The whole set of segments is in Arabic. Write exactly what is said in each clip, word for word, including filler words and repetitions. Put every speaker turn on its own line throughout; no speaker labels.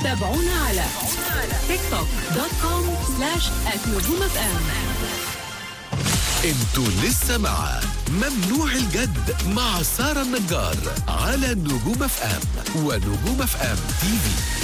تابعونا على تيك توك دوت كوم سلاش نجوم اف ام.
انتوا لسه مع ممنوع الجد مع سارة النجار على نجوم اف ام ونجوم اف ام تي في.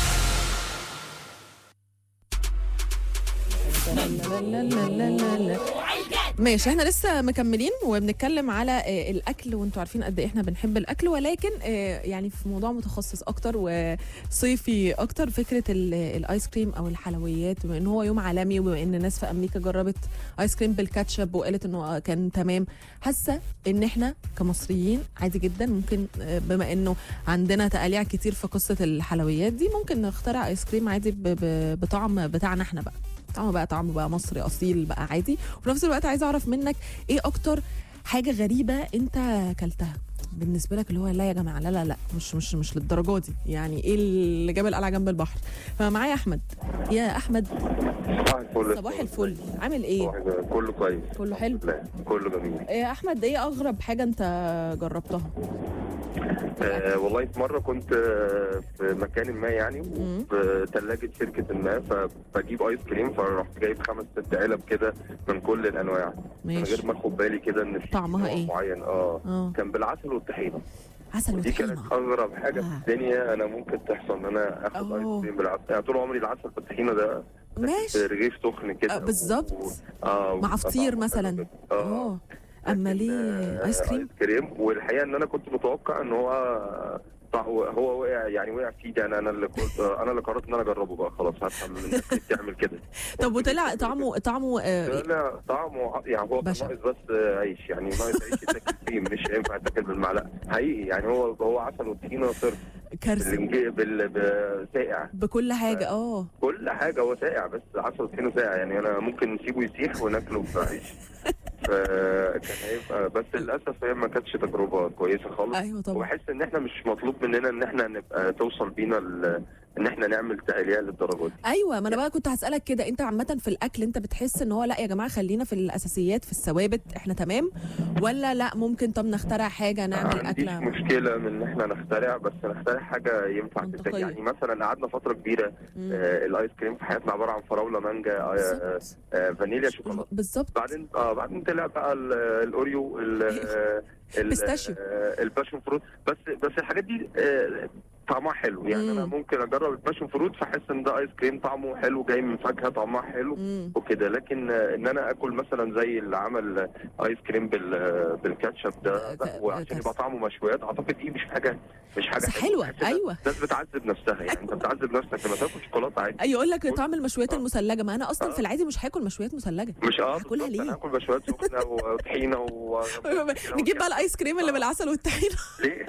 ماشي، احنا لسه مكملين وبنتكلم على الاكل، وانتوا عارفين قد ايه احنا بنحب الاكل، ولكن يعني في موضوع متخصص اكتر وصيفي اكتر، فكره الايس كريم او الحلويات، بما ان هو يوم عالمي وبما ان الناس في امريكا جربت ايس كريم بالكاتشب وقالت انه كان تمام. حاسه ان احنا كمصريين عادي جدا ممكن، بما انه عندنا تقاليع كتير في قصه الحلويات دي، ممكن نخترع ايس كريم عادي بطعم بتاعنا احنا بقى، طعمه بقى طعمه بقى مصري اصيل بقى عادي. وفي نفس الوقت عايزه اعرف منك ايه اكتر حاجه غريبه انت اكلتها بالنسبه لك، اللي هو لا يا جماعه لا لا لا مش مش مش للدرجه دي، يعني ايه اللي جاب القلعه جنب البحر. فمعايا احمد. يا احمد
صباح الفل.
صباح الفل، عامل ايه؟
كله كويس،
كله حلو.
لا كله جميل.
يا احمد، ايه اغرب حاجه انت جربتها؟
آه والله في مره كنت في مكان ما يعني، في ثلاجه شركه ما، فبجيب ايس كريم، فرحت جايب خمس ست علب كده من كل الانواع، من غير ما اخد بالي كده ان في
طعمها ايه
معين. اه,
آه.
كان بالعسل والطحينه.
عسل
دي
وطحينه
كانت اغرب حاجه
آه.
في الدنيا انا ممكن تحصل، ان انا اخد
أوه.
ايس كريم بالعسل. يعني طول عمري العسل بالطحينه ده
ماشي،
رغيف سخن كده.
آه بالظبط.
و... آه
مع فطير مثلا. اه اما ليه ايس كريم؟
ايس كريم. والحقيقه ان انا كنت متوقع ان هو هو وقع، يعني وقع في ايدي انا، انا اللي كنت انا اللي قررت ان انا اجربه بقى، خلاص هفهم من الناس اللي بتعمل كده.
طب وطلع طعمه طعمه آه
طلع طعمه يعني هو كان ناقص بس عيش، يعني ناقص عيش يتاكل فيه، مش هينفع يتاكل بالمعلقه حقيقي. يعني هو هو عسل وطحينه صرف،
كارثه
بالساقع
بكل حاجه. اه
كل حاجه هو ساقع، بس عسل وطحينه ساقع، يعني انا ممكن نسيبه يسيح وناكله في عيش. فكان هيبقى، بس للاسف هي ما كانتش تجربه كويسه خالص.
ايوه طبعا.
وبحس ان احنا مش مطلوب مننا ان احنا نبقى توصل بينا ان احنا نعمل تقليع للدرجات دي.
ايوه، ما انا بقى كنت هسالك كده، انت عامه في الاكل انت بتحس ان هو لا يا جماعه خلينا في الاساسيات، في الثوابت احنا تمام، ولا لا ممكن طب نخترع حاجه نعمل اكله؟
مفيش مشكله من ان احنا نخترع، بس نخترع حاجه ينفع تتاكل. يعني مثلا قعدنا فتره كبيره آه الايس كريم في حياتنا عباره عن فراوله، مانجا، آه آه فانيليا، شوكولاته.
بالظبط.
بعدين اه بعدين طلع بقى الاوريو،
البيستاشيو،
الباشن فروت. بس بس الحاجات دي آه طعمها حلو، يعني مم. انا ممكن اجرب الباشن فروت فاحس ان ده ايس كريم طعمه حلو، جاي من فاكهه طعمها حلو وكده. لكن ان انا اكل مثلا زي اللي عمل ايس كريم بالكاتشب ده، وعشان يبقى طعمه مشويات، اعتقد دي مش حاجه مش حاجه
حلوه. ايوه،
الناس بتعذب نفسها، يعني انت بتعذب نفسك لما تاكل شوكولاته عادي.
ايوه، يقول لك طعم المشويات آه. المثلجه، ما انا اصلا آه. في العادي مش هاكل مشويات مثلجه،
مش اه
هاكلها ليه؟
هاكل مشويات سخنه وطحينه و
نجيب بقى الايس كريم اللي بالعسل والطحينه
ليه؟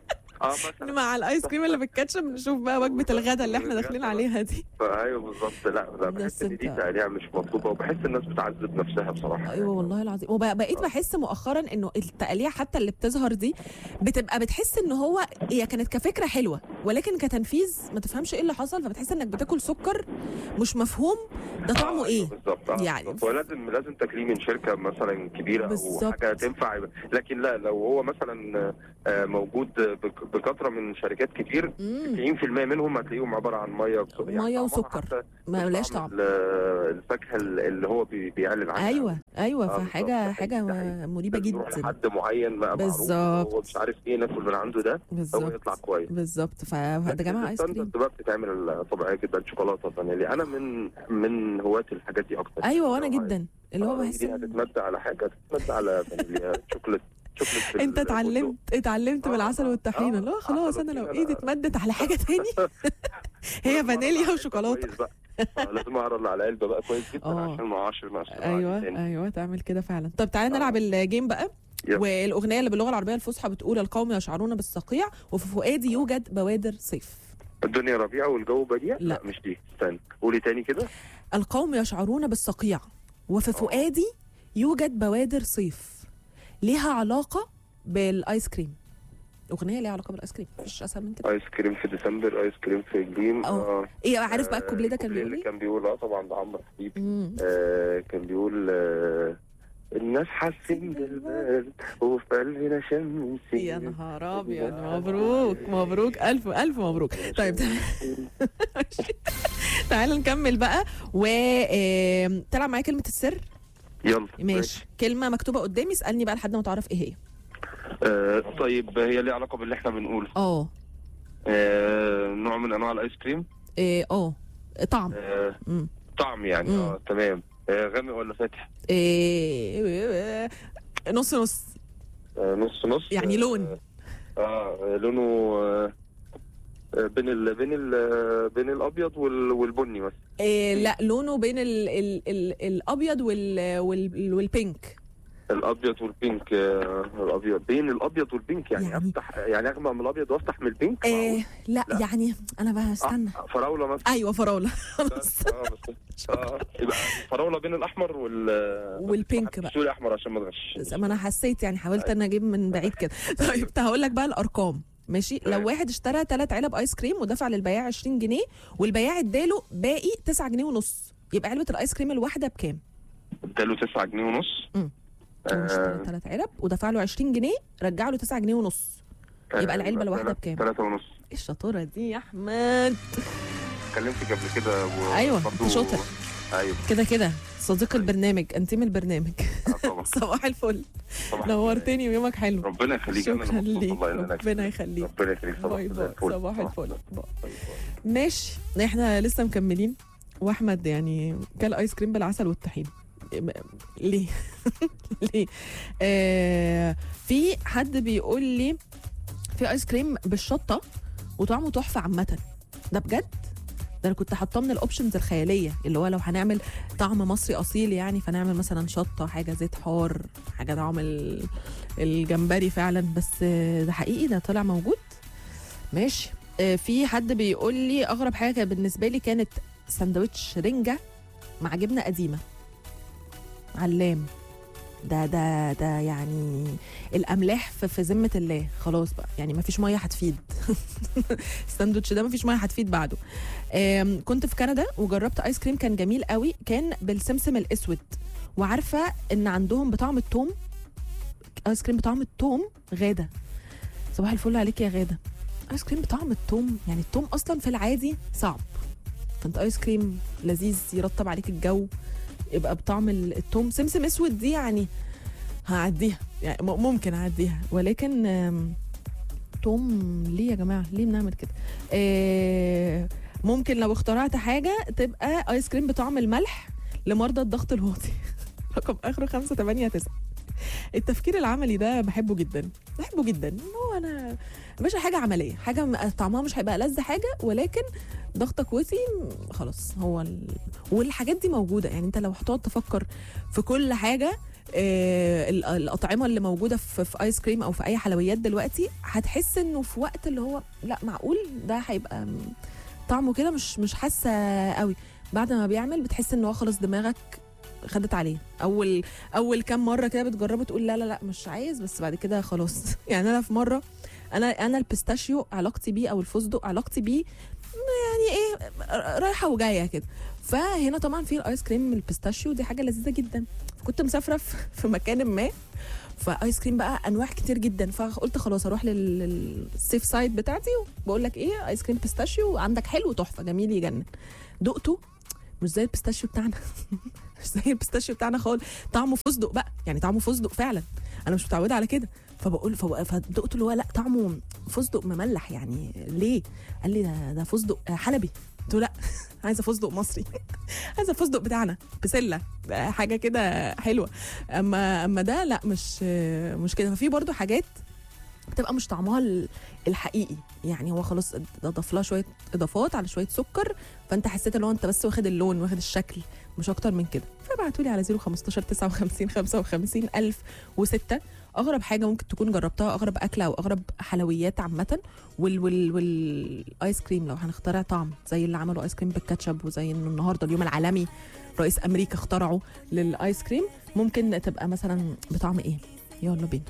اه مثلا
مع الايس كريم اللي بالكاتشب نشوف بقى وجبه الغداء اللي احنا داخلين عليها دي.
ايوه بالظبط. لا لا بحس ان دي تقليع مش مطلوبه، وبحس الناس بتعذب نفسها بصراحه.
ايوه والله العظيم. وبقيت بحس مؤخرا انه التقليع حتى اللي بتظهر دي بتبقى بتحس ان هو هي كانت كفكره حلوه، ولكن كتنفيذ ما تفهمش ايه اللي حصل، فبتحس انك بتاكل سكر مش مفهوم ده طعمه ايه.
بالظبط. آه. يعني ولازم لازم تاكليه من شركه مثلا كبيره
بالزبط.
او حاجه تنفع. لكن لا، لو هو مثلا موجود بكثره من شركات كتير، تسعين في المية منهم هتلاقيهم عباره عن ميه
يعني ميه وسكر، ما لهاش طعم.
الفاكهه اللي هو بيعلن عنها.
ايوه ايوه آه فحاجه حاجه مريبه جدا.
حد معين بقى معروف هو مش عارف ايه، ناكل من عنده ده هو يطلع كويس.
بالظبط. فده جماعه ايس كريم
بقى بتتعمل طبيعيه جدا، شوكولاته فانيليا. انا من من هواة الحاجات دي اكتر.
ايوه وانا جدا، اللي هو بحس
دي هتتمد على حاجه، تتمد على فانيليا، شوكولاته.
انت اتعلمت اتعلمت
آه
بالعسل والطحينه.
آه
لا خلاص انا لو ايدي اتمدت على حاجه تاني هي فانيليا وشوكولاته.
لازم اقرا اللي على العلبه بقى كويس جدا
أوه.
عشان ما اقعش مع
ايوه ايوه تعمل كده فعلا. طب تعالى نلعب الجيم بقى. يب. والاغنيه اللي باللغه العربيه الفصحى بتقول القوم يشعرون بالصقيع وفي فؤادي يوجد بوادر صيف.
الدنيا ربيع والجو بديع.
لا.
لا مش دي، استنى قولي تاني كده.
القوم يشعرون بالصقيع وفي فؤادي يوجد بوادر صيف. ليها علاقه بالايس كريم. اغنيه ليها علاقه بالايس كريم، مفيش اسهل من كده.
ايس كريم في ديسمبر، ايس كريم في جليم.
اه ايه عارف بقى الكوبليه ده كان بيقول
ايه؟ كان بيقول اه طبعا ده عمرو حبيب. آه كان بيقول آه الناس حاسين بالبال وفي قلبنا شم نسيم.
يا نهار ابيض، مبروك مبروك الف الف مبروك. طيب تعالى نكمل بقى وتلعب معايا كلمه السر.
يلا
ماشي. كلمه مكتوبه قدامي، اسالني بقى لحد ما تعرف ايه هي.
آه طيب هي ليها علاقه باللي احنا بنقوله.
اه
آه نوع من انواع الايس كريم.
إيه، اه طعم.
آه
امم
طعم يعني.
مم.
اه تمام. آه غامق ولا فاتح؟
إيه، نص نص
آه نص نص
يعني لون.
اه, آه لونه آه بين ال بين ال بين الابيض وال والبني مثلا.
إيه لا، لونه بين ال ال ال الابيض وال وال والبينك.
الابيض والبينك. آه الابيض بين الابيض والبينك يعني,
يعني-
افتح يعني اغمق من الابيض وافتح من البينك.
إيه لا,
لا.
يعني انا بقى استنى.
آه فراوله مثلا.
ايوه فراوله.
اه بس اه يبقى فراوله بين الاحمر وال
والبينك بقى.
شو الاحمر عشان ما تغش.
ما انا حسيت يعني، حاولت ان اجيب من بعيد كده. طيب هقول لك بقى الارقام. ماشي. لو واحد اشترى ثلاث علب ايس كريم ودفع للبياع عشرين جنيه والبياع اداله باقي تسعة جنيه ونص، يبقى علبه الايس كريم الواحده بكام؟
اداله تسعة جنيه ونص.
امم هو اشترى ثلاث علب ودفع له عشرين جنيه، رجع له تسعة جنيه ونص، يبقى العلبه الواحده بكام؟
ثلاثة ونص.
ايه الشطوره دي يا احمد؟
كلمتك قبل كده و...
ايوه
برضو-
انت شاطر
ايوه
كده كده، صديق البرنامج، انتيم البرنامج.
آه طبعا.
صباح الفل،
طبعا.
نورتني ويومك حلو.
ربنا يخليك. أنا
شكرا
مبسوط
ليك،
والله إن أنا
ربنا يخليك.
ربنا يخليك. صباح
باي باي،
الفل.
صباح الفل. باي.
باي.
ماشي، احنا لسه مكملين، واحمد يعني كل ايس كريم بالعسل والطحين. ليه؟ ليه؟ آه في حد بيقول لي في ايس كريم بالشطه وطعمه تحفه عامه. ده بجد؟ ده انا كنت حاطاه من الاوبشنز الخياليه، اللي هو لو هنعمل طعم مصري اصيل يعني، فنعمل مثلا شطه، حاجه زيت حار، حاجه طعم ال- الجمبري فعلا. بس آه، ده حقيقي، ده طلع موجود. ماشي. آه، في حد بيقول لي اغرب حاجه كانت بالنسبه لي كانت سندوتش رنجه مع جبنه قديمه علام. ده ده ده يعني الاملاح في, في ذمه الله، خلاص بقى يعني ما فيش ميه هتفيد. الساندوتش ده ما فيش ميه هتفيد بعده. آم، كنت في كندا وجربت ايس كريم كان جميل قوي، كان بالسمسم الاسود، وعارفه ان عندهم بطعم الثوم، ايس كريم بطعم الثوم. غاده، صباح الفل عليك يا غاده. ايس كريم بطعم الثوم، يعني الثوم اصلا في العادي صعب، فانت ايس كريم لذيذ يرطب عليك الجو يبقى بطعم الثوم. سمسم اسود دي يعني هعديها، يعني م- ممكن اعديها، ولكن آم، توم ليه يا جماعه؟ ليه بنعمل كده؟ آه، ممكن لو اخترعت حاجه تبقى ايس كريم بطعم الملح لمرضى الضغط الواطي. رقم اخره خمسة تمانية تسعة. التفكير العملي ده بحبه جدا، بحبه جدا. هو انا مش حاجه عمليه، حاجه م- طعمها مش هيبقى لذ حاجه، ولكن ضغطك وطي م- خلاص. هو ال... والحاجات دي موجوده، يعني انت لو هتقعد تفكر في كل حاجه، آه، ال- الاطعمه اللي موجوده في, في ايس كريم او في اي حلويات دلوقتي، هتحس انه في وقت اللي هو لا معقول ده هيبقى م- طعمه كده، مش مش حاسه قوي. بعد ما بيعمل بتحس ان هو خلاص دماغك خدت عليه. اول اول كام مره كده بتجربه تقول لا لا لا مش عايز، بس بعد كده خلاص. يعني انا في مره، انا انا البيستاشيو علاقتي بيه او الفستق علاقتي بيه يعني ايه، رايحه وجايه كده. فهنا طبعا في الايس كريم البيستاشيو دي حاجه لذيذه جدا. كنت مسافره في في مكان ما، فايس كريم بقى انواع كتير جدا، فقلت خلاص اروح لل- للسيف سايد بتاعتي، وبقول لك ايه، ايس كريم بيستاشيو عندك حلو تحفه جميل يجنن. دقته مش زي البيستاشيو بتاعنا. مش زي البيستاشيو بتاعنا خالص، طعمه فستق بقى، يعني طعمه فستق فعلا، انا مش متعوده على كده. فبقول فبق- فدقته اللي هو لا طعمه فستق مملح، يعني ليه؟ قال لي ده ده فستق حلبي. قلت له لا، عايزه فستق مصري. عايزه الفستق بتاعنا بسله، ده حاجه كده حلوه. اما اما ده لا، مش مش كده. ففي برضو حاجات بتبقى مش طعمها ال- الحقيقي، يعني هو خلاص اضاف لها شويه اضافات على شويه سكر، فانت حسيت ان هو انت بس واخد اللون واخد الشكل، مش اكتر من كده. فابعتوا لي على صفر خمستاشر تسعة وخمسين خمسة وخمسين ألف وستة اغرب حاجه ممكن تكون جربتها، اغرب اكله او اغرب حلويات عامه. وال وال والايس كريم لو هنخترع طعم زي اللي عملوا ايس كريم بالكاتشب، وزي انه النهارده اليوم العالمي رئيس امريكا اخترعه للايس كريم، ممكن تبقى مثلا بطعم ايه؟ يلا بينا.